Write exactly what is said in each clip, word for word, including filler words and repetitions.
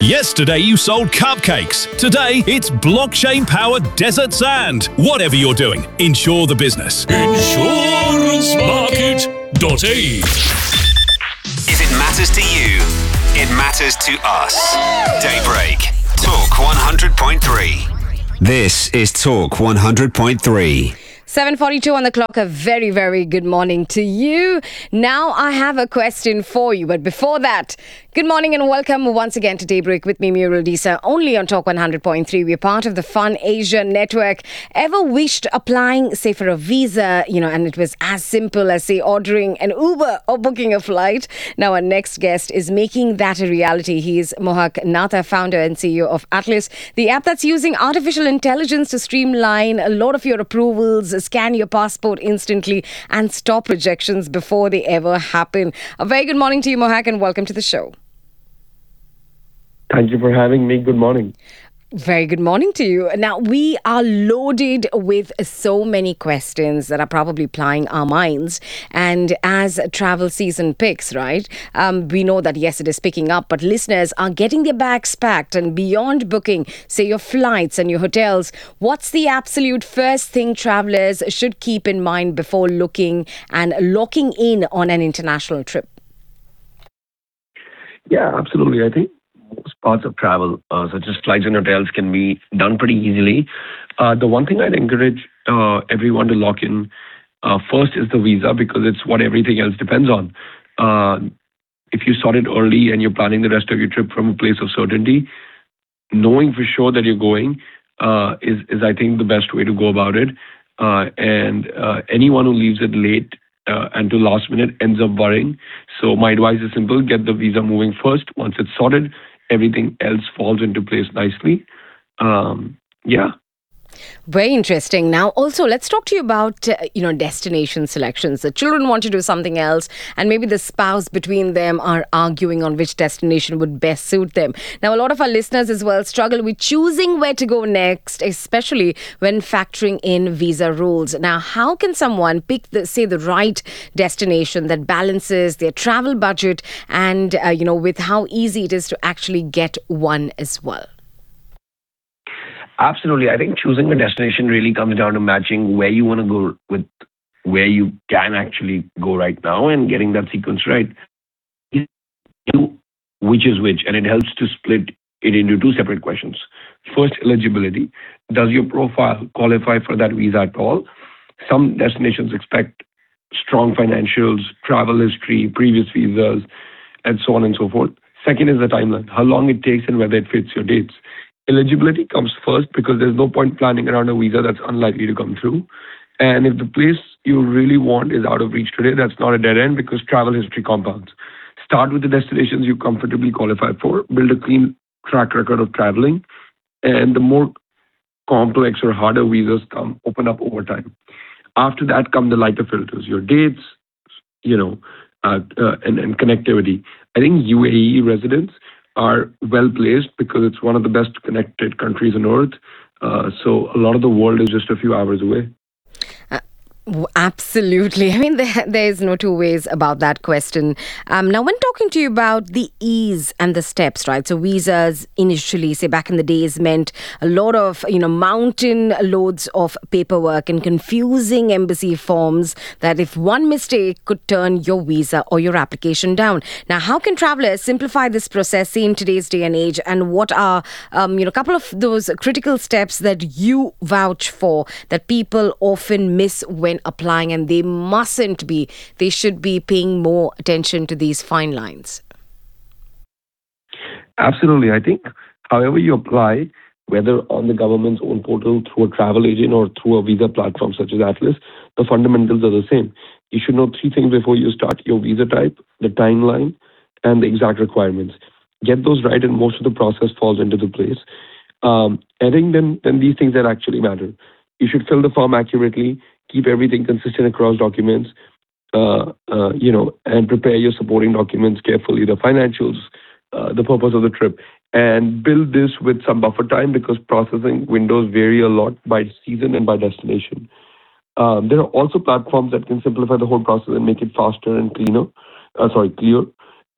Yesterday you sold cupcakes. Today it's blockchain-powered desert sand. Whatever you're doing, insure the business. insurance market dot a e. If it matters to you, it matters to us. Daybreak. Talk one hundred point three. This is Talk one hundred point three. seven forty-two on the clock. A very, very good morning to you. Now I have a question for you. But before that, good morning and welcome once again to Daybreak with me, Muriel Disa, only on Talk one hundred point three. We're part of the Fun Asia Network. Ever wished applying, say, for a visa, you know, and it was as simple as, say, ordering an Uber or booking a flight? Now our next guest is making that a reality. He is Mohak Natha, founder and C E O of Atlas, the app that's using artificial intelligence to streamline a lot of your approvals, scan your passport instantly and stop rejections before they ever happen. A very good morning to you, Mohak, and welcome to the show. Thank you for having me. Good morning. Very good morning to you. Now, we are loaded with so many questions that are probably plying our minds. And as travel season picks, right, um, we know that, yes, it is picking up, but listeners are getting their bags packed. And beyond booking, say, your flights and your hotels, what's the absolute first thing travelers should keep in mind before looking and locking in on an international trip? Yeah, absolutely. I think most parts of travel, uh, such as flights and hotels, can be done pretty easily. Uh, the one thing I'd encourage uh, everyone to lock in uh, first is the visa, because it's what everything else depends on. Uh, if you sort it early and you're planning the rest of your trip from a place of certainty, knowing for sure that you're going uh, is, is, I think, the best way to go about it. Uh, and uh, anyone who leaves it late uh, and to last minute ends up worrying. So my advice is simple: get the visa moving first. Once it's sorted, everything else falls into place nicely. Um, yeah. Very interesting. Now, also, let's talk to you about, uh, you know, destination selections. The children want to do something else, and maybe the spouse between them are arguing on which destination would best suit them. Now, a lot of our listeners as well struggle with choosing where to go next, especially when factoring in visa rules. Now, how can someone pick, the, say, the right destination that balances their travel budget and, uh, you know, with how easy it is to actually get one as well? Absolutely. I think choosing a destination really comes down to matching where you want to go with where you can actually go right now and getting that sequence right. Which is which, and it helps to split it into two separate questions. First, eligibility. Does your profile qualify for that visa at all? Some destinations expect strong financials, travel history, previous visas, and so on and so forth. Second is the timeline, how long it takes and whether it fits your dates. Eligibility comes first because there's no point planning around a visa that's unlikely to come through. And if the place you really want is out of reach today, that's not a dead end, because travel history compounds. Start with the destinations you comfortably qualify for, build a clean track record of traveling, and the more complex or harder visas come, open up over time. After that come the lighter filters, your dates, you know, uh, uh, and, and connectivity. I think U A E residents are well placed because it's one of the best connected countries on earth. Uh, so a lot of the world is just a few hours away. Uh, Absolutely. I mean, there, there is no two ways about that question. Um, now, when talking to you about the ease and the steps, right? So visas initially, say back in the days, meant a lot of, you know, mountain loads of paperwork and confusing embassy forms that if one mistake could turn your visa or your application down. Now, how can travelers simplify this process in today's day and age? And what are, um, you know, a couple of those critical steps that you vouch for that people often miss when applying, and they mustn't be, they should be paying more attention to these fine lines? Absolutely. I think however you apply, whether on the government's own portal, through a travel agent, or through a visa platform such as Atlas, the fundamentals are the same. You should know three things before you start: your visa type, the timeline, and the exact requirements. Get those right and most of the process falls into the place. Um, I think then, then these things that actually matter. You should fill the form accurately, keep everything consistent across documents, uh, uh, you know, and prepare your supporting documents carefully, the financials, uh, the purpose of the trip, and build this with some buffer time, because processing windows vary a lot by season and by destination. Um, there are also platforms that can simplify the whole process and make it faster and cleaner, uh, sorry, clear.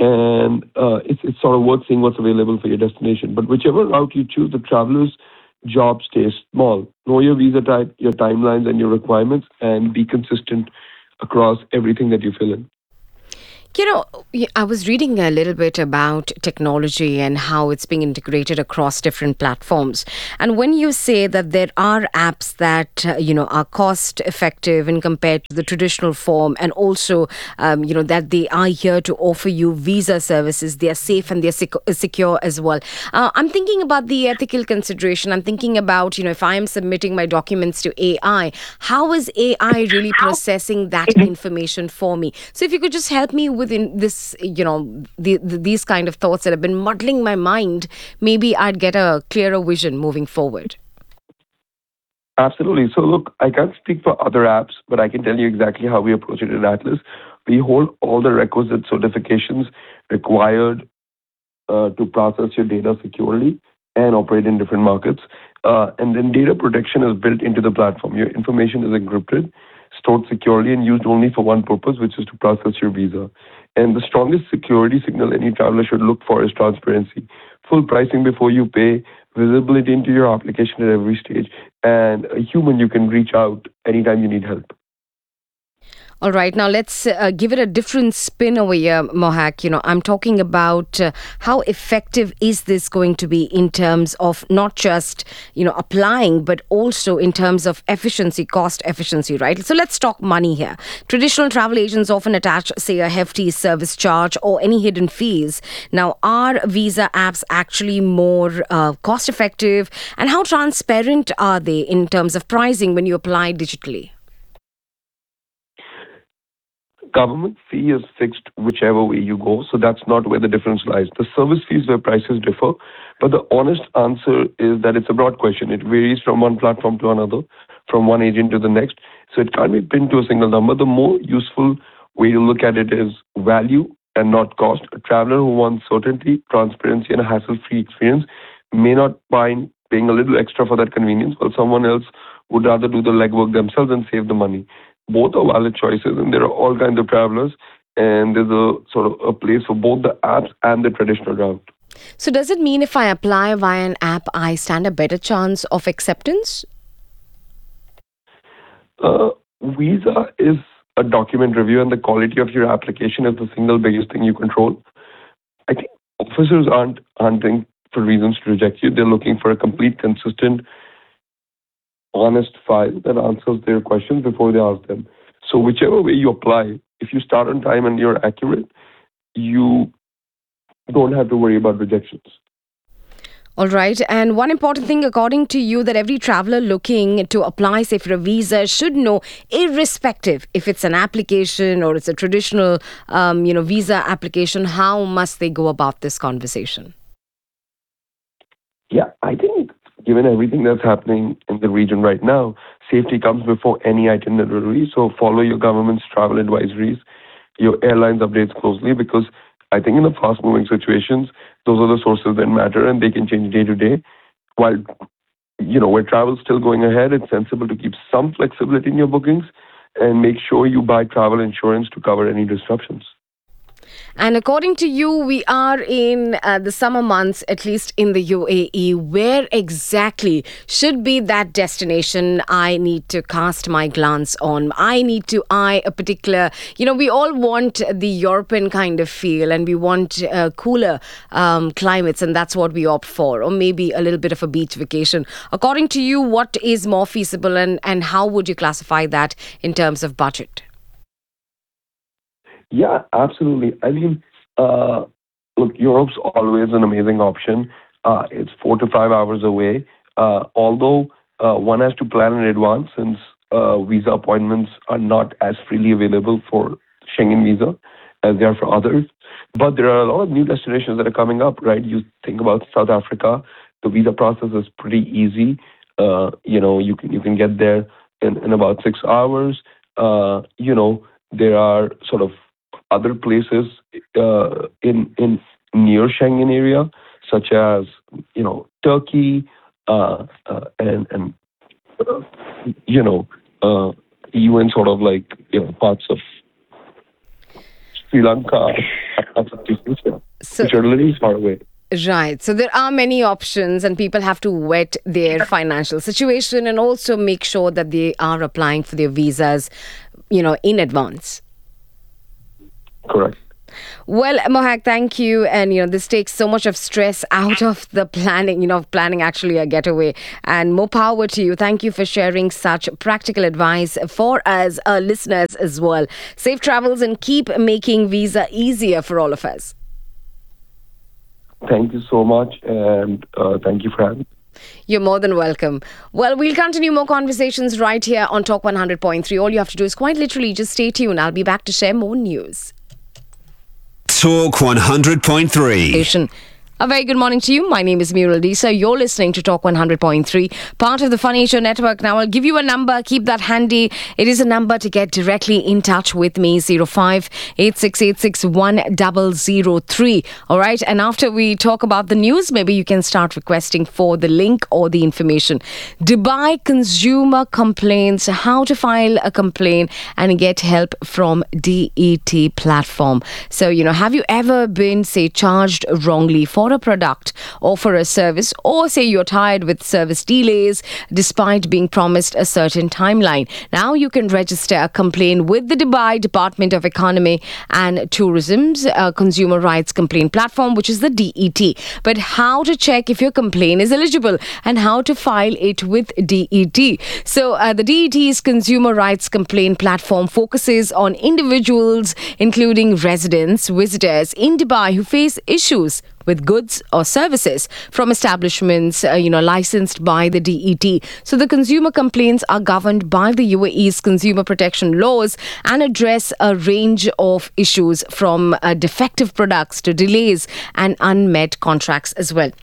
and uh, it's, it's sort of worth seeing what's available for your destination. But whichever route you choose, the traveler's job stays small. Know your visa type, your timelines, and your requirements, and be consistent across everything that you fill in. You know, I was reading a little bit about technology and how it's being integrated across different platforms. And when you say that there are apps that, uh, you know, are cost effective and compared to the traditional form, and also, um, you know, that they are here to offer you visa services, they are safe and they're sec- secure as well. Uh, I'm thinking about the ethical consideration. I'm thinking about, you know, if I am submitting my documents to A I, how is A I really processing that information for me? So if you could just help me with within this, you know, the, the, these kind of thoughts that have been muddling my mind, maybe I'd get a clearer vision moving forward. Absolutely. So look, I can't speak for other apps, but I can tell you exactly how we approach it at Atlas. We hold all the requisite certifications required uh, to process your data securely and operate in different markets. Uh, and then data protection is built into the platform. Your information is encrypted, stored securely, and used only for one purpose, which is to process your visa. And the strongest security signal any traveler should look for is transparency. Full pricing before you pay, visibility into your application at every stage, and a human you can reach out anytime you need help. All right, now let's uh, give it a different spin over here, Mohak. You know, I'm talking about uh, how effective is this going to be in terms of not just, you know, applying, but also in terms of efficiency, cost efficiency, right? So let's talk money here. Traditional travel agents often attach, say, a hefty service charge or any hidden fees. Now, are visa apps actually more uh, cost effective, and how transparent are they in terms of pricing when you apply digitally? Government fee is fixed whichever way you go, so that's not where the difference lies. The service fees where prices differ, but the honest answer is that it's a broad question. It varies from one platform to another, from one agent to the next, so it can't be pinned to a single number. The more useful way to look at it is value and not cost. A traveler who wants certainty, transparency, and a hassle-free experience may not mind paying a little extra for that convenience, while someone else would rather do the legwork themselves and save the money. Both are valid choices, and there are all kinds of travelers, and there's a sort of a place for both the apps and the traditional route. So does it mean if I apply via an app, I stand a better chance of acceptance? Uh, visa is a document review, and the quality of your application is the single biggest thing you control. I think officers aren't hunting for reasons to reject you. They're looking for a complete, consistent, honest file that answers their questions before they ask them. So whichever way you apply, if you start on time and you're accurate, you don't have to worry about rejections. All right. And one important thing, according to you, that every traveler looking to apply, say, for a visa should know, irrespective if it's an application or it's a traditional, um, you know, visa application, how must they go about this conversation? Yeah, I think given everything that's happening in the region right now, safety comes before any itinerary. So follow your government's travel advisories, your airlines updates closely, because I think in the fast-moving situations, those are the sources that matter, and they can change day to day. While, you know, where travel's still going ahead, it's sensible to keep some flexibility in your bookings and make sure you buy travel insurance to cover any disruptions. And according to you, we are in uh, the summer months, at least in the U A E. Where exactly should be that destination I need to cast my glance on? I need to eye a particular, you know, we all want the European kind of feel, and we want uh, cooler um, climates, and that's what we opt for, or maybe a little bit of a beach vacation. According to you, what is more feasible, and, and how would you classify that in terms of budget? Yeah, absolutely. I mean, uh, look, Europe's always an amazing option. Uh, it's four to five hours away. Uh, although uh, one has to plan in advance, since uh, visa appointments are not as freely available for Schengen visa as they are for others. But there are a lot of new destinations that are coming up, right? You think about South Africa, the visa process is pretty easy. Uh, you know, you can you can get there in, in about six hours. Uh, you know, there are sort of other places uh, in in near Schengen area, such as you know Turkey uh, uh, and and uh, you know uh, even sort of like you know parts of Sri Lanka, and Southeast Asia, So- which are really far away. Right. So there are many options, and people have to vet their financial situation and also make sure that they are applying for their visas, you know, in advance. Correct. Well, Mohak, thank you. And, you know, this takes so much of stress out of the planning, you know, planning actually a getaway. And more power to you. Thank you for sharing such practical advice for us, uh, listeners as well. Safe travels and keep making visa easier for all of us. Thank you so much, and uh, thank you for having me. You're more than welcome. Well, we'll continue more conversations right here on Talk one hundred point three. All you have to do is quite literally just stay tuned. I'll be back to share more news. Talk one hundred point three. Station. A very good morning to you. My name is Muriel Disa. You're listening to Talk one hundred point three, part of the Funny Show Network. Now, I'll give you a number. Keep that handy. It is a number to get directly in touch with me, zero five eight six eight six one zero zero three. All right. And after we talk about the news, maybe you can start requesting for the link or the information. Dubai Consumer Complaints, how to file a complaint and get help from D E T platform. So, you know, have you ever been, say, charged wrongly for a product or for a service, or say you're tired with service delays despite being promised a certain timeline? Now you can register a complaint with the Dubai Department of Economy and Tourism's uh, consumer rights complaint platform, which is the D E T. But how to check if your complaint is eligible and how to file it with D E T? So uh, the D E T's consumer rights complaint platform focuses on individuals, including residents, visitors in Dubai who face issues with goods or services from establishments, uh, you know, licensed by the D E T. So the consumer complaints are governed by the U A E's consumer protection laws and address a range of issues from uh, defective products to delays and unmet contracts as well.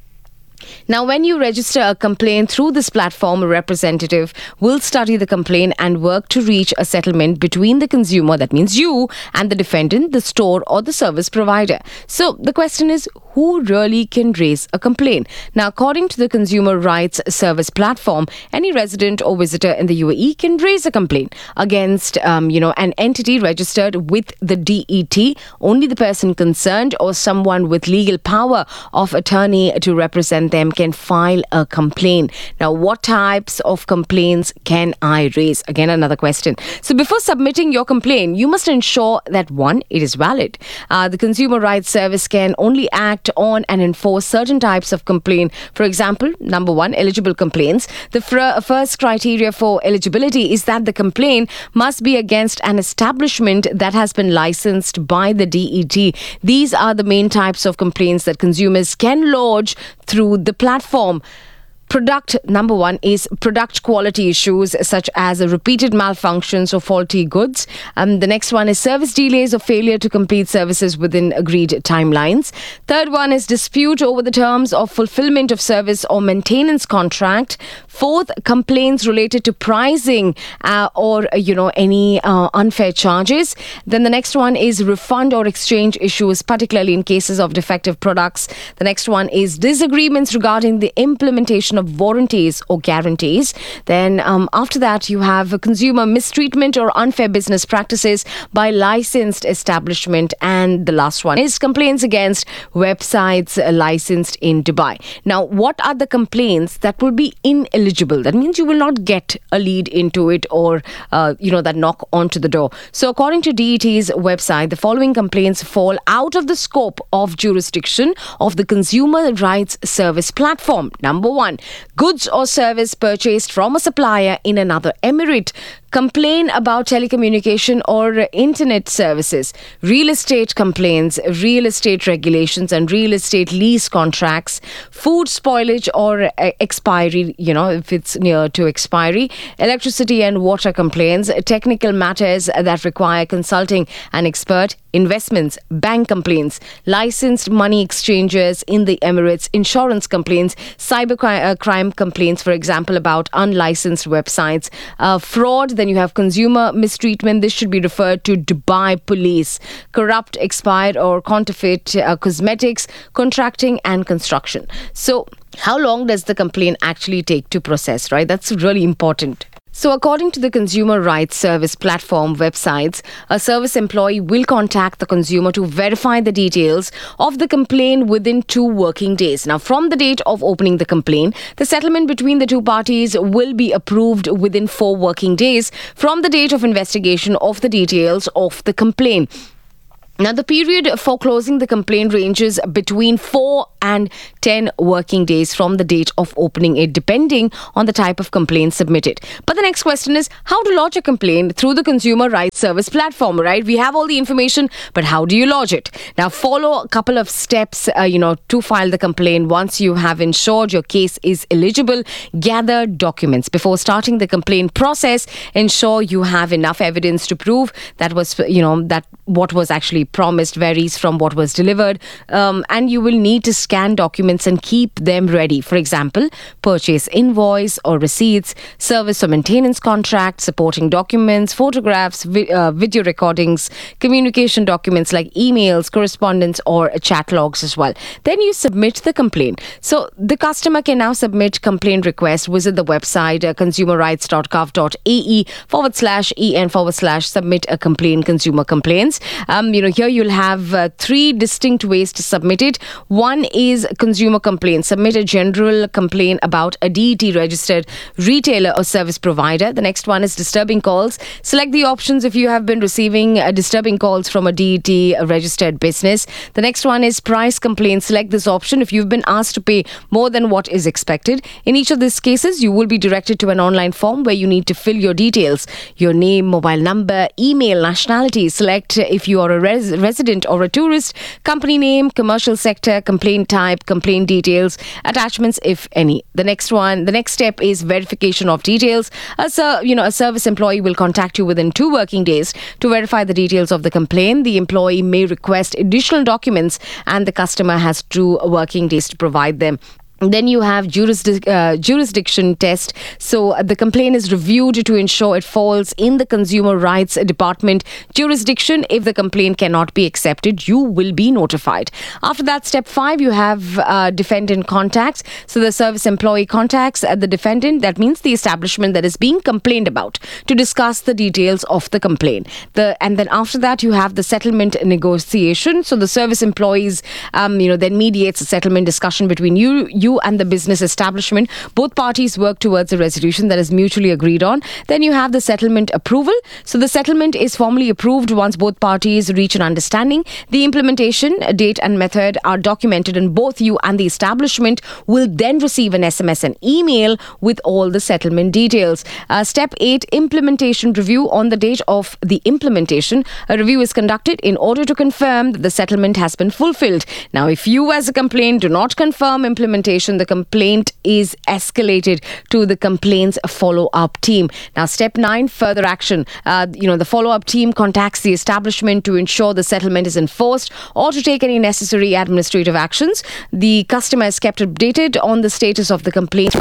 Now, when you register a complaint through this platform, a representative will study the complaint and work to reach a settlement between the consumer, that means you, and the defendant, the store or the service provider. So the question is, who really can raise a complaint? Now, according to the Consumer Rights Service platform, any resident or visitor in the U A E can raise a complaint against, um, you know, an entity registered with the D E T. Only the person concerned or someone with legal power of attorney to represent them can file a complaint. Now, what types of complaints can I raise? Again, another question. So before submitting your complaint, you must ensure that, one, it is valid. Uh, the Consumer Rights Service can only act on and enforce certain types of complaint. For example, number one, eligible complaints. The fr- first criteria for eligibility is that the complaint must be against an establishment that has been licensed by the D E T. These are the main types of complaints that consumers can lodge through the platform. Product number one is product quality issues such as repeated malfunctions or faulty goods. Um, the next one is service delays or failure to complete services within agreed timelines. Third one is dispute over the terms of fulfillment of service or maintenance contract. Fourth, complaints related to pricing uh, or, uh, you know, any uh, unfair charges. Then the next one is refund or exchange issues, particularly in cases of defective products. The next one is disagreements regarding the implementation of warranties or guarantees. Then um, after that, you have consumer mistreatment or unfair business practices by licensed establishment. And the last one is complaints against websites licensed in Dubai. Now, what are the complaints that will be ineligible? That means you will not get a lead into it or, uh, you know, that knock onto the door. So according to D E T's website, the following complaints fall out of the scope of jurisdiction of the Consumer Rights Service platform. Number one, goods or service purchased from a supplier in another emirate. Complain about telecommunication or internet services, real estate complaints, real estate regulations and real estate lease contracts, food spoilage or uh, expiry, you know, if it's near to expiry, electricity and water complaints, technical matters that require consulting an expert, investments, bank complaints, licensed money exchangers in the Emirates, insurance complaints, cyber crime, uh, crime complaints, for example, about unlicensed websites, uh, fraud. Then you have consumer mistreatment. This should be referred to Dubai Police. Corrupt, expired or counterfeit uh, cosmetics, contracting and construction. So how long does the complaint actually take to process, right? That's really important. So, according to the Consumer Rights Service platform websites, a service employee will contact the consumer to verify the details of the complaint within two working days. Now, from the date of opening the complaint, the settlement between the two parties will be approved within four working days from the date of investigation of the details of the complaint. Now, the period for closing the complaint ranges between four and ten working days from the date of opening it, depending on the type of complaint submitted. But the next question is how to lodge a complaint through the Consumer Rights Service platform, right? We have all the information, but how do you lodge it? Now, follow a couple of steps, uh, you know, to file the complaint. Once you have ensured your case is eligible, gather documents. Before starting the complaint process, ensure you have enough evidence to prove that was, you know, that what was actually promised varies from what was delivered, um, and you will need to scan documents and keep them ready. For example, purchase invoice or receipts, service or maintenance contract, supporting documents, photographs, vi- uh, video recordings, communication documents like emails, correspondence, or chat logs as well. Then you submit the complaint. So the customer can now submit complaint request. Visit the website uh, consumerrights.gov.ae forward slash en forward slash submit a complaint, consumer complaints. Um, you know, here you'll have uh, three distinct ways to submit it. One is consumer complaint. Submit a general complaint about a D E T registered retailer or service provider. The next one is disturbing calls. Select the options if you have been receiving uh, disturbing calls from a D E T registered business. The next one is price complaint. Select this option if you've been asked to pay more than what is expected. In each of these cases, you will be directed to an online form where you need to fill your details, your name, mobile number, email, nationality. Select if you are a res- resident or a tourist, company name, commercial sector, complaint type, complaint details, attachments if any. The next one, the next step is verification of details. A ser- you know, a service employee will contact you within two working days to verify the details of the complaint. The employee may request additional documents and the customer has two working days to provide them. Then you have jurisdic- uh, jurisdiction test. So uh, the complaint is reviewed to ensure it falls in the Consumer Rights Department jurisdiction. If the complaint cannot be accepted, you will be notified. After that, step five, you have uh, defendant contacts. So the service employee contacts uh, the defendant, that means the establishment that is being complained about, to discuss the details of the complaint. The and then after that, you have the settlement negotiation. So the service employees, um, you know, then mediates a settlement discussion between you, you and the business establishment. Both parties work towards a resolution that is mutually agreed on. Then you have the settlement approval. So the settlement is formally approved once both parties reach an understanding. The implementation date and method are documented, and both you and the establishment will then receive an S M S and email with all the settlement details. Uh, step eight, implementation review. On the date of the implementation, a review is conducted in order to confirm that the settlement has been fulfilled. Now, if you as a complaint do not confirm implementation, the complaint is escalated to the complaints follow-up team. Now, step nine, further action. Uh, you know, the follow-up team contacts the establishment to ensure the settlement is enforced or to take any necessary administrative actions. The customer is kept updated on the status of the complaint.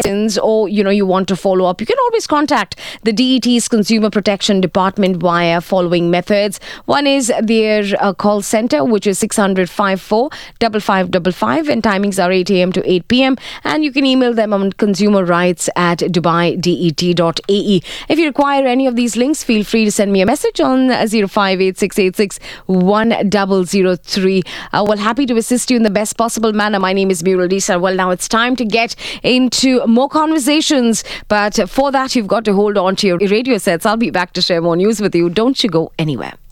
Or, you know, you want to follow up, you can always contact the D E T's Consumer Protection Department via following methods. One is their uh, call center, which is six hundred, fifty-four, five five five five, and timings are eight a.m. to eight p.m. And you can email them on consumer rights at dubai det dot a e. If you require any of these links, feel free to send me a message on zero five eight six eight six one zero zero three. Uh, well, happy to assist you in the best possible manner. My name is Muriel Disa. Well, now it's time to get into more conversations, but for that, you've got to hold on to your radio sets. I'll be back to share more news with you. Don't you go anywhere.